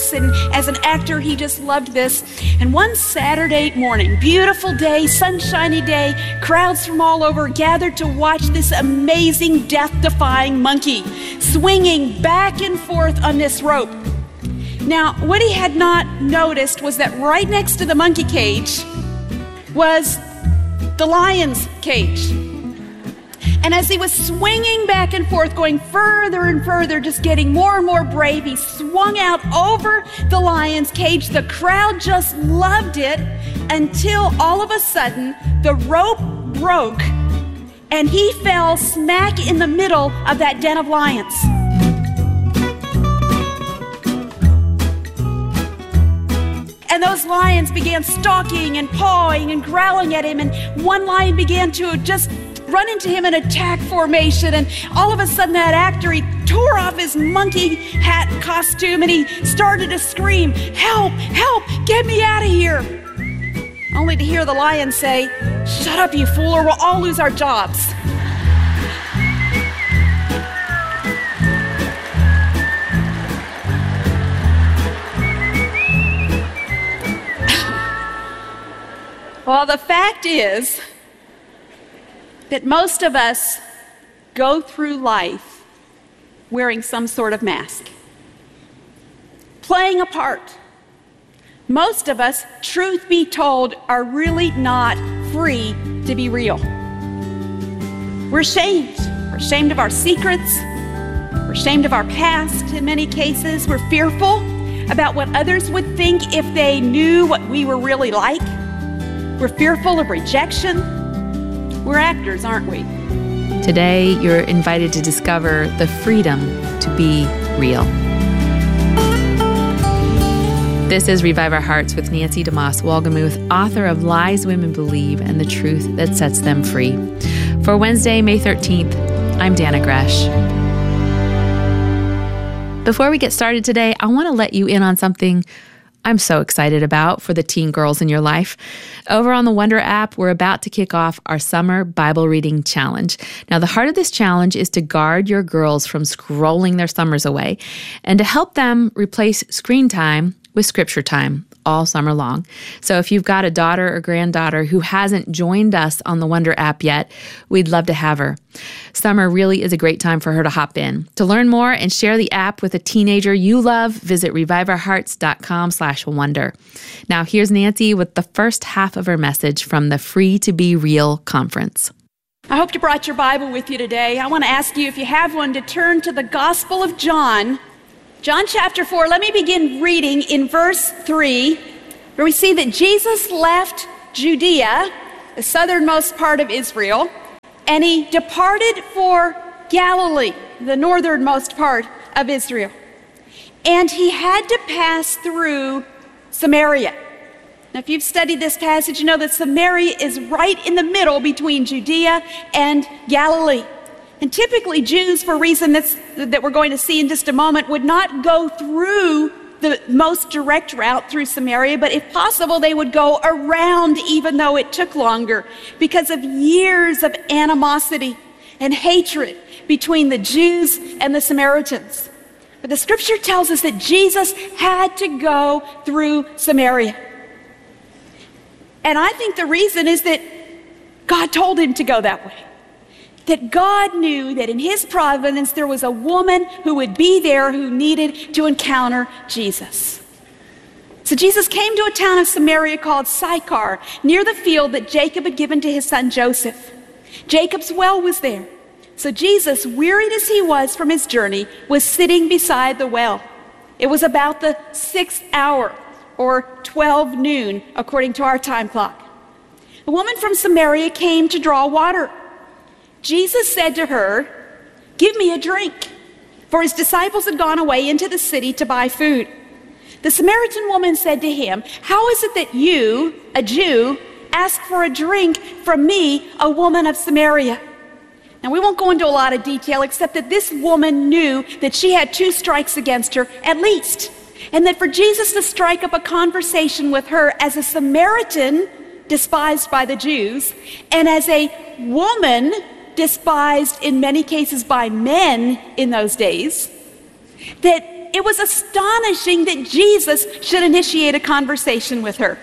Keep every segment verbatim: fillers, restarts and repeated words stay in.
this, and as an actor, he just loved this. And one Saturday morning, beautiful day, sunshiny day, crowds from all over gathered to watch this amazing death-defying monkey swinging back and forth on this rope. Now, what he had not noticed was that right next to the monkey cage was the lion's cage. And as he was swinging back and forth, going further and further, just getting more and more brave, he swung out over the lion's cage. The crowd just loved it until all of a sudden the rope broke and he fell smack in the middle of that den of lions. And those lions began stalking and pawing and growling at him, and one lion began to just run into him in attack formation, and all of a sudden that actor, he tore off his monkey hat costume and he started to scream, "Help, help, get me out of here." Only to hear the lion say, "Shut up, you fool, or we'll all lose our jobs." Well, the fact is that most of us go through life wearing some sort of mask, playing a part. Most of us, truth be told, are really not free to be real. We're ashamed. We're ashamed of our secrets. We're ashamed of our past in many cases. We're fearful about what others would think if they knew what we were really like. We're fearful of rejection. We're actors, aren't we? Today, you're invited to discover the freedom to be real. This is Revive Our Hearts with Nancy DeMoss Wolgemuth, author of Lies Women Believe and the Truth That Sets Them Free. For Wednesday, May thirteenth, I'm Dana Gresh. Before we get started today, I want to let you in on something I'm so excited about for the teen girls in your life. Over on the Wonder app, we're about to kick off our Summer Bible Reading Challenge. Now, the heart of this challenge is to guard your girls from scrolling their summers away and to help them replace screen time with scripture time all summer long. So if you've got a daughter or granddaughter who hasn't joined us on the Wonder app yet, we'd love to have her. Summer really is a great time for her to hop in. To learn more and share the app with a teenager you love, visit reviveourhearts.com slash wonder. Now here's Nancy with the first half of her message from the Free to Be Real conference. I hope you brought your Bible with you today. I want to ask you, if you have one, to turn to the Gospel of John, John chapter four. Let me begin reading in verse three, where we see that Jesus left Judea, the southernmost part of Israel, and he departed for Galilee, the northernmost part of Israel. And he had to pass through Samaria. Now, if you've studied this passage, you know that Samaria is right in the middle between Judea and Galilee. And typically Jews, for a reason that's, that we're going to see in just a moment, would not go through the most direct route through Samaria, but if possible, they would go around, even though it took longer, because of years of animosity and hatred between the Jews and the Samaritans. But the scripture tells us that Jesus had to go through Samaria. And I think the reason is that God told him to go that way. That God knew that in his providence there was a woman who would be there who needed to encounter Jesus. So Jesus came to a town of Samaria called Sychar, near the field that Jacob had given to his son Joseph. Jacob's well was there. So Jesus, wearied as he was from his journey, was sitting beside the well. It was about the sixth hour, or twelve noon, according to our time clock. A woman from Samaria came to draw water. Jesus said to her, "Give me a drink," for his disciples had gone away into the city to buy food. The Samaritan woman said to him, "How is it that you, a Jew, ask for a drink from me, a woman of Samaria?" Now, we won't go into a lot of detail, except that this woman knew that she had two strikes against her, at least, and that for Jesus to strike up a conversation with her as a Samaritan, despised by the Jews, and as a woman, despised in many cases by men in those days, that it was astonishing that Jesus should initiate a conversation with her.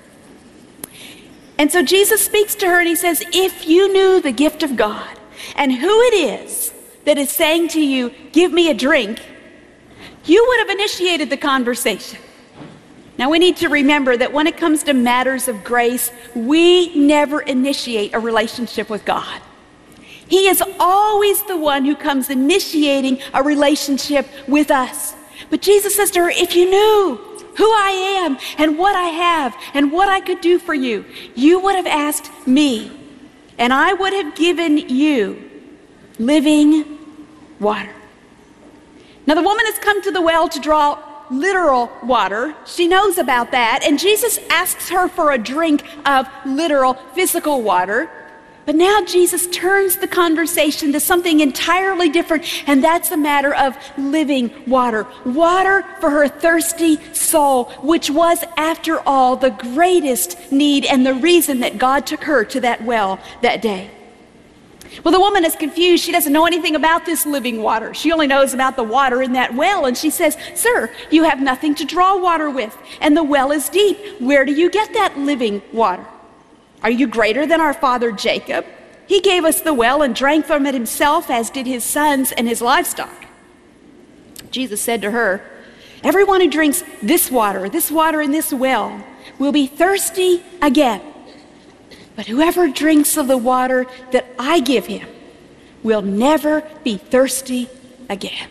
And so Jesus speaks to her and he says, if you knew the gift of God and who it is that is saying to you, give me a drink, you would have initiated the conversation. Now we need to remember that when it comes to matters of grace, we never initiate a relationship with God. He is always the one who comes initiating a relationship with us. But Jesus says to her, if you knew who I am and what I have and what I could do for you, you would have asked me, and I would have given you living water. Now the woman has come to the well to draw literal water. She knows about that, and Jesus asks her for a drink of literal physical water. But now Jesus turns the conversation to something entirely different, and that's a matter of living water. Water for her thirsty soul, which was, after all, the greatest need and the reason that God took her to that well that day. Well, the woman is confused. She doesn't know anything about this living water. She only knows about the water in that well, and she says, sir, you have nothing to draw water with, and the well is deep. Where do you get that living water? Are you greater than our father Jacob? He gave us the well and drank from it himself, as did his sons and his livestock. Jesus said to her, everyone who drinks this water, this water in this well, will be thirsty again. But whoever drinks of the water that I give him will never be thirsty again.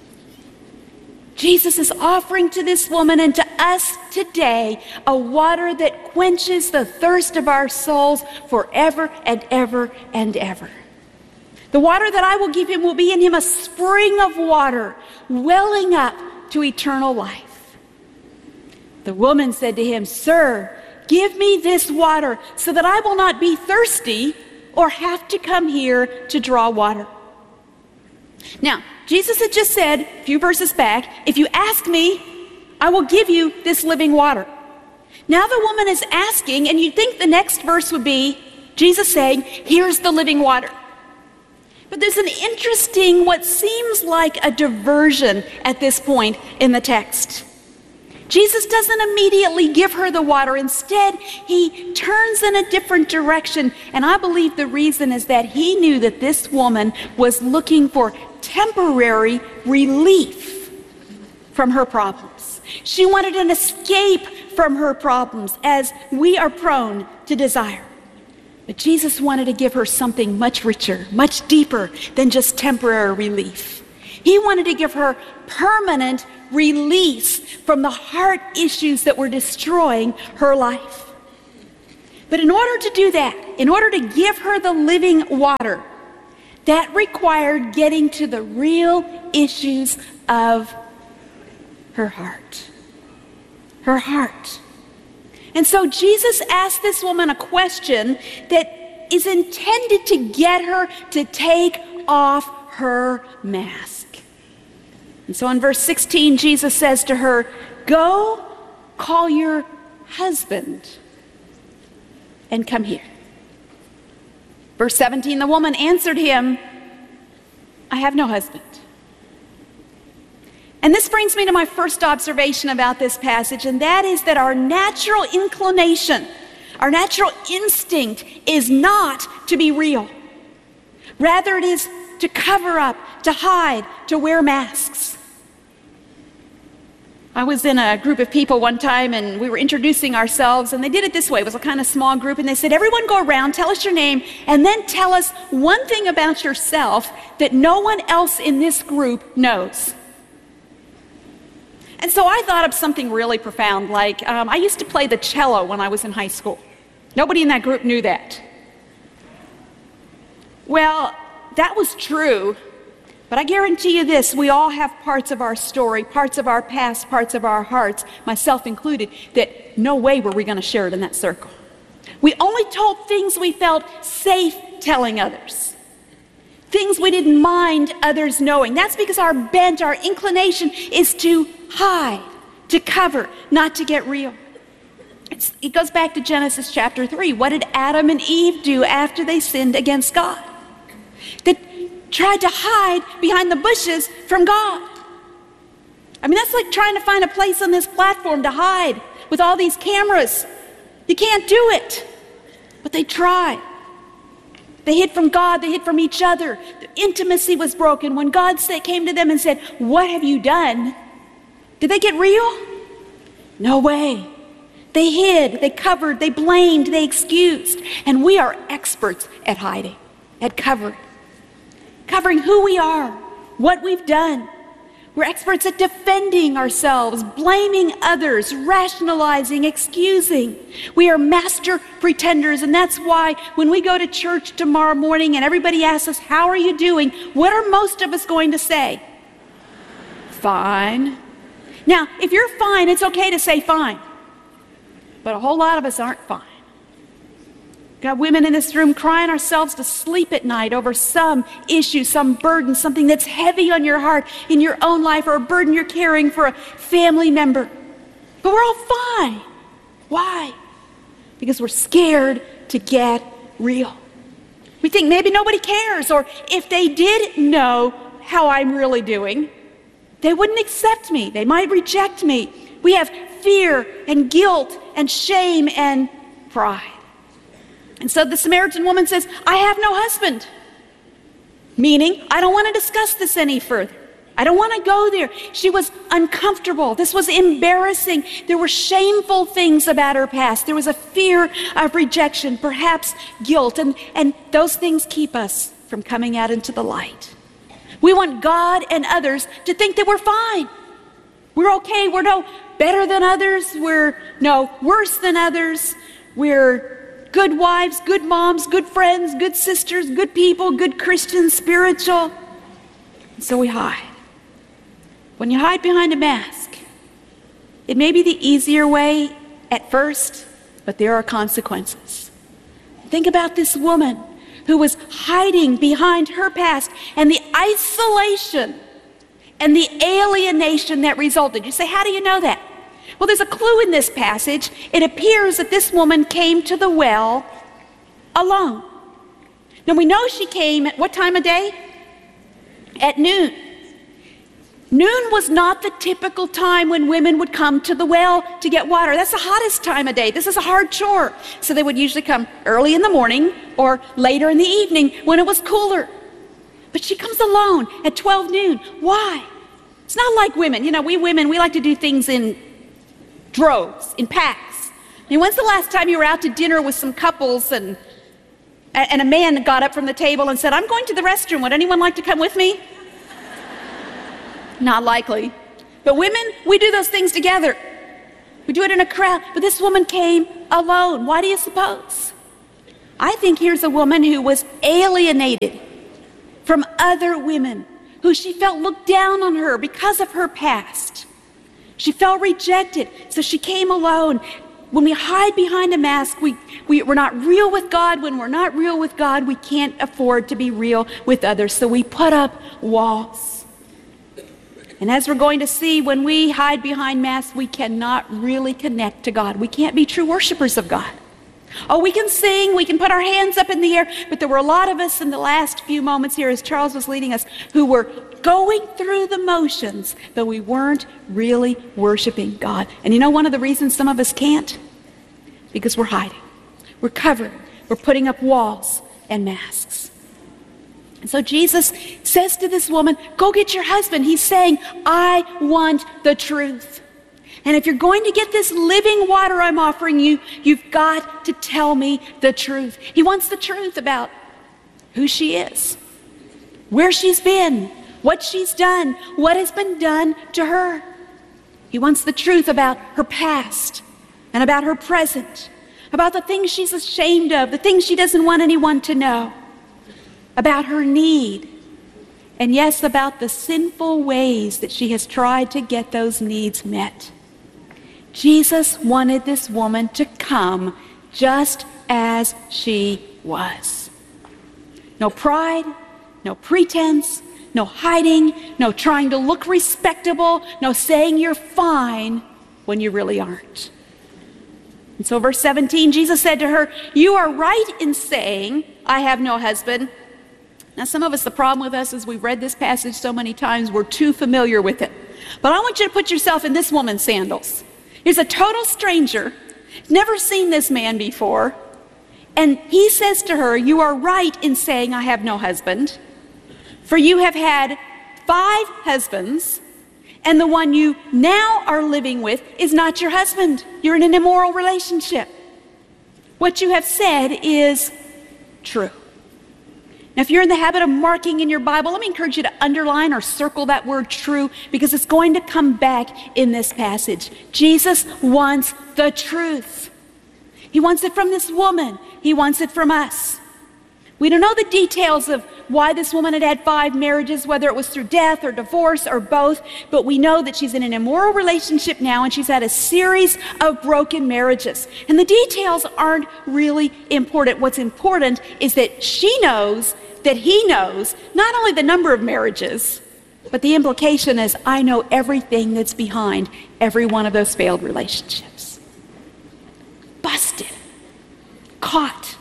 Jesus is offering to this woman and to us today a water that quenches the thirst of our souls forever and ever and ever. The water that I will give him will be in him a spring of water welling up to eternal life. The woman said to him, sir, give me this water so that I will not be thirsty or have to come here to draw water. Now, Jesus had just said a few verses back, if you ask me, I will give you this living water. Now the woman is asking, and you'd think the next verse would be Jesus saying, here's the living water. But there's an interesting, what seems like a diversion at this point in the text. Jesus doesn't immediately give her the water. Instead, he turns in a different direction. And I believe the reason is that he knew that this woman was looking for temporary relief from her problems. She wanted an escape from her problems, as we are prone to desire. But Jesus wanted to give her something much richer, much deeper than just temporary relief. He wanted to give her permanent release from the heart issues that were destroying her life. But in order to do that, in order to give her the living water, that required getting to the real issues of her heart. Her heart. And so Jesus asked this woman a question that is intended to get her to take off her mask. And so in verse sixteen, Jesus says to her, go call your husband and come here. Verse seventeen, the woman answered him, I have no husband. And this brings me to my first observation about this passage, and that is that our natural inclination, our natural instinct is not to be real. Rather, it is to cover up, to hide, to wear masks. I was in a group of people one time, and we were introducing ourselves, and they did it this way. It was a kind of small group, and they said, everyone go around, tell us your name, and then tell us one thing about yourself that no one else in this group knows. And so I thought of something really profound, like um, I used to play the cello when I was in high school. Nobody in that group knew that. Well, that was true, but I guarantee you this, we all have parts of our story, parts of our past, parts of our hearts, myself included, that no way were we going to share it in that circle. We only told things we felt safe telling others. Things we didn't mind others knowing. That's because our bent, our inclination is to hide, to cover, not to get real. It's, it goes back to Genesis chapter three. What did Adam and Eve do after they sinned against God? They tried to hide behind the bushes from God. I mean, that's like trying to find a place on this platform to hide with all these cameras. You can't do it. But they tried. They hid from God, they hid from each other. The intimacy was broken. When God said, came to them and said, "What have you done?" Did they get real? No way. They hid, they covered, they blamed, they excused. And we are experts at hiding, at covering. Covering who we are, what we've done. We're experts at defending ourselves, blaming others, rationalizing, excusing. We are master pretenders, and that's why when we go to church tomorrow morning and everybody asks us, "How are you doing?" what are most of us going to say? Fine. Now, if you're fine, it's okay to say fine. But a whole lot of us aren't fine. Got women in this room crying ourselves to sleep at night over some issue, some burden, something that's heavy on your heart in your own life, or a burden you're carrying for a family member. But we're all fine. Why? Because we're scared to get real. We think maybe nobody cares, or if they did know how I'm really doing, they wouldn't accept me. They might reject me. We have fear and guilt and shame and pride. And so the Samaritan woman says, "I have no husband." Meaning, I don't want to discuss this any further. I don't want to go there. She was uncomfortable. This was embarrassing. There were shameful things about her past. There was a fear of rejection, perhaps guilt, and, and those things keep us from coming out into the light. We want God and others to think that we're fine. We're okay. We're no better than others. We're no worse than others. We're good wives, good moms, good friends, good sisters, good people, good Christians, spiritual. And so we hide. When you hide behind a mask, it may be the easier way at first, but there are consequences. Think about this woman who was hiding behind her past and the isolation and the alienation that resulted. You say, how do you know that? Well, there's a clue in this passage. It appears that this woman came to the well alone. Now, we know she came at what time of day? At noon. Noon was not the typical time when women would come to the well to get water. That's the hottest time of day. This is a hard chore. So they would usually come early in the morning or later in the evening when it was cooler. But she comes alone at twelve noon. Why? It's not like women. You know, we women, we like to do things in droves, in packs. I mean, when's the last time you were out to dinner with some couples and and a man got up from the table and said, "I'm going to the restroom. Would anyone like to come with me?" Not likely. But women, we do those things together. We do it in a crowd. But this woman came alone. Why do you suppose? I think here's a woman who was alienated from other women, who she felt looked down on her because of her past. She felt rejected, so she came alone. When we hide behind a mask, we, we, we're not real with God. When we're not real with God, we can't afford to be real with others, so we put up walls. And as we're going to see, when we hide behind masks, we cannot really connect to God. We can't be true worshipers of God. Oh, we can sing, we can put our hands up in the air, but there were a lot of us in the last few moments here as Charles was leading us who were going through the motions, but we weren't really worshiping God. And you know one of the reasons some of us can't? Because we're hiding. We're covering. We're putting up walls and masks. And so Jesus says to this woman, "Go get your husband." He's saying, "I want the truth. And if you're going to get this living water I'm offering you, you've got to tell me the truth." He wants the truth about who she is, where she's been, what she's done, what has been done to her. He wants the truth about her past and about her present, about the things she's ashamed of, the things she doesn't want anyone to know, about her need, and yes, about the sinful ways that she has tried to get those needs met. Jesus wanted this woman to come just as she was. No pride, no pretense, no hiding, no trying to look respectable, no saying you're fine when you really aren't. And so verse seventeen, Jesus said to her, "You are right in saying, 'I have no husband.'" Now some of us, the problem with us is we've read this passage so many times, we're too familiar with it. But I want you to put yourself in this woman's sandals. Here's a total stranger, never seen this man before, and he says to her, you are right in saying I have no husband, for you have had five husbands, and the one you now are living with is not your husband. You're in an immoral relationship. What you have said is true. Now, if you're in the habit of marking in your Bible, let me encourage you to underline or circle that word true, because it's going to come back in this passage. Jesus wants the truth. He wants it from this woman. He wants it from us. We don't know the details of why this woman had had five marriages, whether it was through death or divorce or both, but we know that she's in an immoral relationship now, and she's had a series of broken marriages. And the details aren't really important. What's important is that she knows that he knows not only the number of marriages, but the implication is, I know everything that's behind every one of those failed relationships. Busted, caught,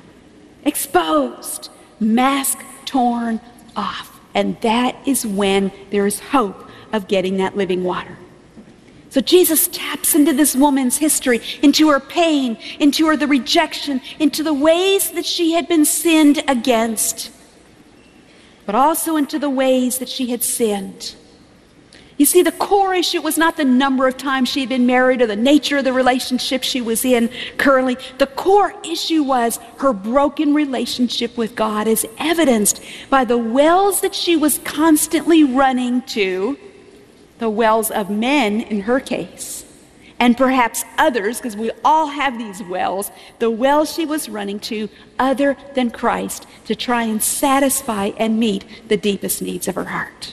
exposed, mask torn off. And that is when there is hope of getting that living water. So Jesus taps into this woman's history, into her pain, into her the rejection, into the ways that she had been sinned against, but also into the ways that she had sinned. You see, the core issue was not the number of times she had been married or the nature of the relationship she was in currently. The core issue was her broken relationship with God, as evidenced by the wells that she was constantly running to, the wells of men in her case, and perhaps others, because we all have these wells, the wells she was running to other than Christ to try and satisfy and meet the deepest needs of her heart.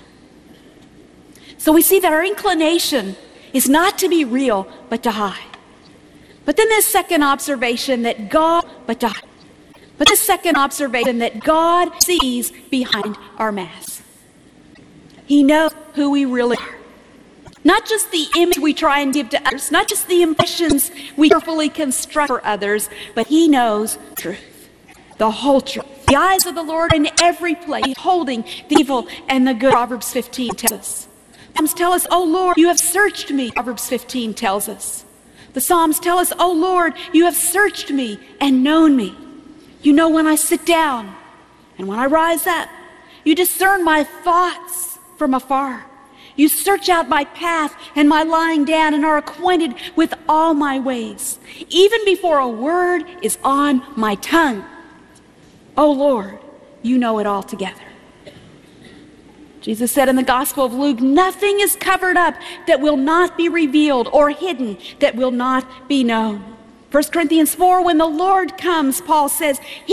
So we see that our inclination is not to be real, but to hide. But then this second observation that God, but to hide. But this second observation that God sees behind our mask. He knows who we really are. Not just the image we try and give to others, not just the impressions we carefully construct for others, but he knows the truth, the whole truth. The eyes of the Lord are in every place, holding the evil and the good. Proverbs fifteen tells us. Psalms tell us, oh Lord, you have searched me, Proverbs fifteen tells us. The Psalms tell us, oh Lord, you have searched me and known me. You know when I sit down and when I rise up. You discern my thoughts from afar. You search out my path and my lying down and are acquainted with all my ways, even before a word is on my tongue. Oh Lord, you know it all together. Jesus said in the Gospel of Luke, nothing is covered up that will not be revealed, or hidden that will not be known. First Corinthians four, when the Lord comes, Paul says,